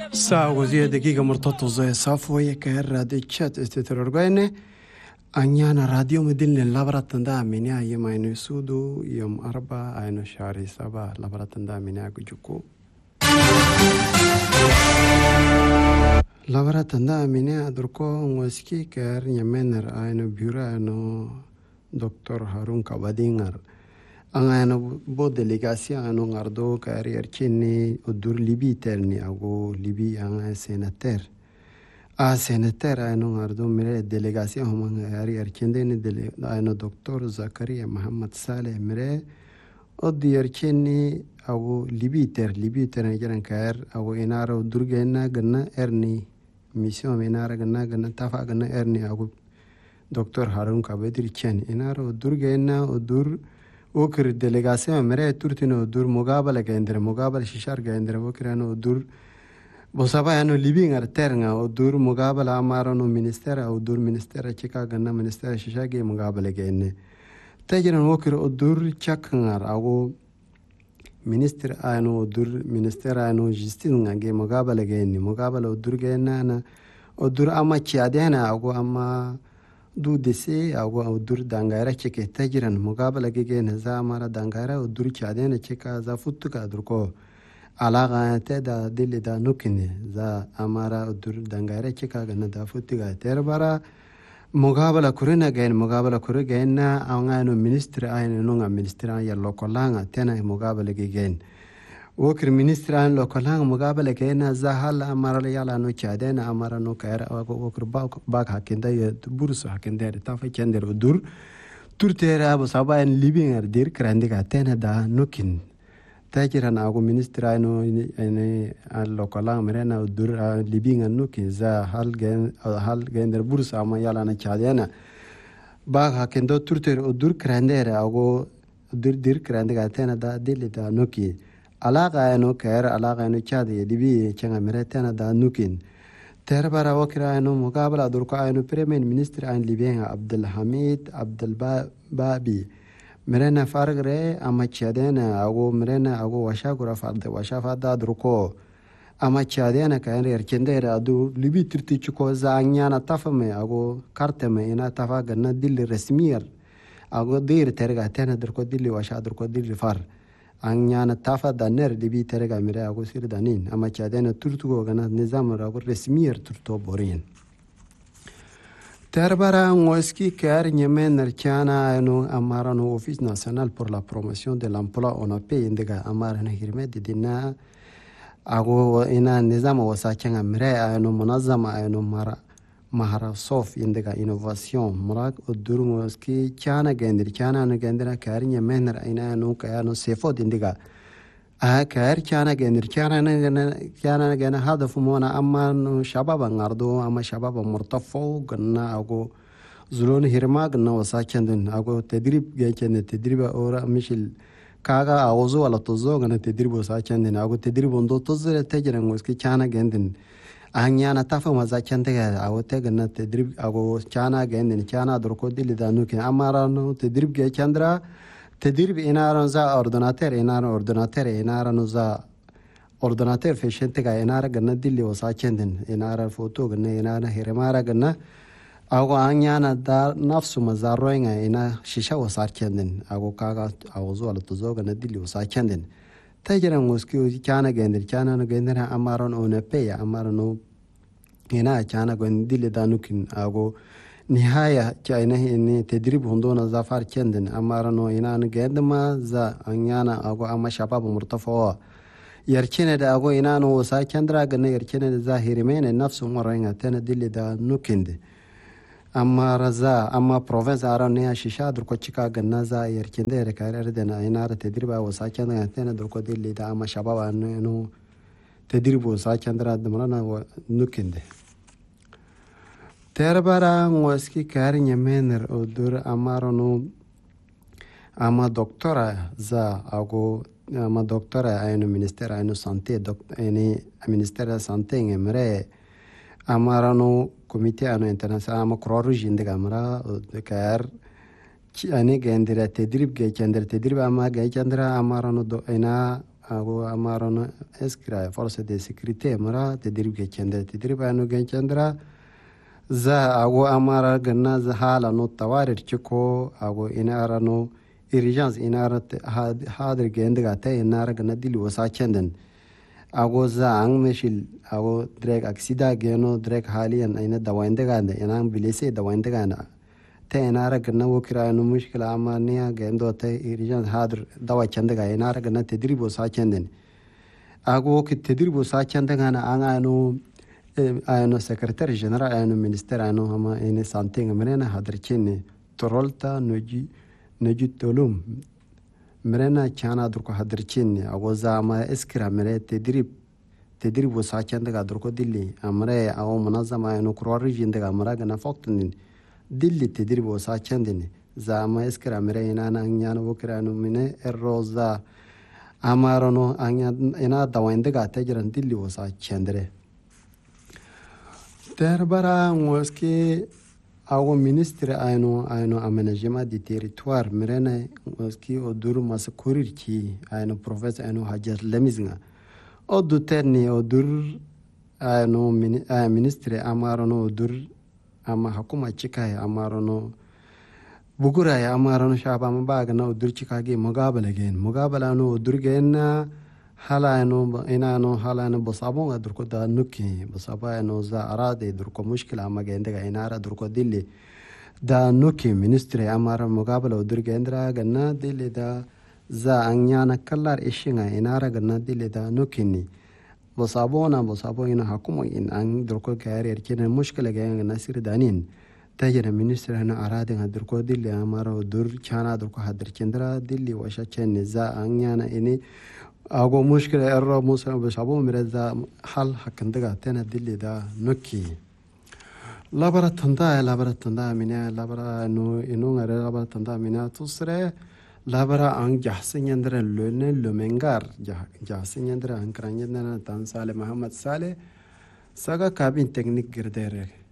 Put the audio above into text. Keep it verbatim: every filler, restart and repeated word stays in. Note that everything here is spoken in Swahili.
ساعة وزيادة دقيقة مرتبطة زي صافوية كهر رادي تشات استترورغيني أنيانا راديو مدين للابرة تندا منيا يوم عينو سودو يوم أربعة عينو شهري سبا لابرة تندا منيا كجوكو لابرة تندا منيا دركو موسكي كهر يمنر عينو بيورا عينو دكتور هارون كابادينغر Angano bo delegation ano ngardo kari archini odur libi terni ago libi anga senateur a senateur ano ngardo mere delegation homa kari archinde ni dele ano doctor Zakaria Muhammad Saleh mere odi archini ago libi ter libi ter jaran kar ago inaro durgena ganna erni mission inara ganna ganna tafa ganna erni ago doctor Harun Kabadir chen inaro durgena odur وكر الدليغاسيون مرة تورتينو دور مقابلة كاندر مقابلة ششار كاندر وكرانو دور بصباح انو ليبين ارترنا او دور مقابلة امارانو منستر او دور منستر تشيكا غنا منستر ششاغي مقابلة كاين تاجرن وكر او دور تشاكنار او منستر انو دور منستر انو جستين غي مقابلة كاين مقابلة او دور كاين انا او دور اما تشادينا او اما دو دسي او دور دانغايرا چيكي تجرن مقابله كي نزا مارا دانغايرا ودور چادين چيكا za futtuka durko alaga teda dili da nukine za amara dur dangare chika gana da futtuka terbara mugabala kurina gain mugabala kuru gainna awngano minister ayne nunga minister ya lokolanga tena mugabala gi gain وكر منستران لو كلام مقابلة كأنها زهال أمر يلا نو شادين أمر نو كير وكر باك باك هكذا بورس هكذا تافه كندر ودور تور تيرا أبو سبعين ليبين أردير كراندي كاتنا دا نوكين تاجران أبو منستران نو إني لو كلام مرنا ودور ليبين نوكين زهال جن هال كندر بورس أما يلا نو شادينا باك هكذا تور تير ودور كراندي أبو دور دير كراندي كاتنا دا ديل دا نوكي علاقة إنه كير علاقة إنه شادي دبي كنا مرتنا دا نوكين تربرا وكرا إنه مقابلة دركا إنه بريمين منستر عن ليبيا عبد الحميد عبد البابي مرنا فارغ ري أما شادينا أو مرنا أو وشاكورا فرد وشافا دا دركو أما شادينا كأن يركندير أدو ليبي ترتي شكو زانيانا تفهمي أو كارتمي إنا تفا جنا دل رسمير أو دير ترجع تنا دركو دل وشا دركو دل فار أنيانا تافا دانير دبي ترجع مرا أقول سير دانين أما كادينا ترتو غنا نظام أقول رسمير ترتو بورين تربرا موسكي كار نيمن نركانا إنه أمارانو أوفيس ناسيونال pour la promotion de l'emploi on a payé إنديكا أمارنا هيرمي دينا أقول إنا نظام وساكنا مرا إنه منظمة إنه مرا مهارة صوف إنديكا إنوفاسيون مراك الدور موسكي كانا جندر كانا نجندرا كارين يمنر أينا نو كانوا سيفود إنديكا آه كار كانا جندر كانا نجنا كانا نجنا هذا فمونا أما نو شباب عردو أما شباب مرتفع قلنا أقو زلون هرما قلنا وساكندن أقو تدريب جاكن تدريب أورا مشل كاغا أوزو ولا توزو قلنا تدريب وساكندن أقو تدريب وندو توزر تجرا موسكي كانا جندن أهنيانا تافه مزاجنتها أو تجنا تدريب أو كانا جندن كانا دركو دي لدانوكين أمارانو تدريب جا كندرا تدريب إنارن زا أردناتير إنارن أردناتير إنارن زا أردناتير فيشنتها إنارن جنا دي اللي وساكندن إنارن فوتو جنا إنارن هيرمارا جنا أو أهنيانا دا نفس مزاروين إنا شيشة وساكندن أو كاغا أو زو على تزو جنا دي اللي وساكندن تجرا موسكيو كانا جندر كانا جندر أمارن أو نبيا أمارنو هنا كانا جنديل دانوكين أو نهاية كأنه إن تدريب هندونا زافار كندن أمارنو هنا نجندما زا أنيانا أو أما شباب مرتفعوا يركين دا أو هنا نو ساكندرا جن يركين زاهرمين نفس مرينا تنديل دانوكيند أما رزا أما بروفنس أرانيا شيشة دركو تشيكا جنازة يركينده ركارير دنا هنا تدريب أو ساكن عندنا دركو دي اللي دا أما شباب إنه تدريب أو ساكن درا دمرنا ونكينده تربرا موسكي كارين يمنر أو دور أمارنو أما دكتورة زا أو أما دكتورة أينو منستر أينو سانتي دك أيني منستر سانتي إمرأة أمارنو كوميتي أنو إنترناسيونال أما كروروج إندك أمرا كار أني جندرة تدريب جاي جندرة تدريب أما جاي جندرة أمارنو دو إنا ago amarono eskira forse de sécurité mara tedrib ge chendra tedrib anu ge chendra za ago amara ganna za hala no tawarir chiko ago inara no urgence inara hadir ge endaga te inara ganna dili wasa chenden ago za ang meshil ago direk aksida ge no direk haliyan ina dawainde gande ina bilese dawainde ganda te inara ganna wokira no mushkila amaniya ge ndo te urgence hadir dawa chendaga inara ganna tedrib wasa chenden ago ki tedrib wasa chendaga na anga no ayano secrétaire général ayano ministère ayano hama ene santé ngamrena hadarchene torolta noji noji tolum mrena chana durko hadarchene agoza ama eskira mere tedrib tedrib wasa chandaga durko dilli amre aw munazama ayano kurwari jindaga amra gana foktin dilli tedrib wasa chandene za ama eskira mere ina na nyana wokira no mine erroza amarono anya ina dawaindaga tajran dilli wasa chandre terbara ngoski awo ministre ayno ayno aménagement du territoire merene ngoski odur masakurirki ayno professeur ayno hajar lemizna odu terni odur ayno ministre amarono odur ama hakuma chikay amarono bugura ya amarono shaba mabaga na odur chikage mugabala gen mugabala no odur genna hala ino ina no hala ino bosabon ga durko da nuki bosaba ino za arade durko mushkila ama gendega inara durko dilli da nuki ministre amara mugabala durga endra ganna dilli da za anyana kallar ishinga inara ganna dilli da nukini bosabona bosabo ina hakuma in an durko gari erkene mushkila ga nasir danin tajira ministre na arade ga durko dilli amara dur chana durko hadir kendra dilli washa chen za anyana ini ago mushkila erro musa bashabo mireza hal hakandaga tena dilli da nuki labara tanda labara tanda mina labara no ino ngare labara tanda mina tusre labara ang jahsin yandra lone lumengar jahsin yandra ang kranyandana tan sale muhammad sale saga kabin teknik girdere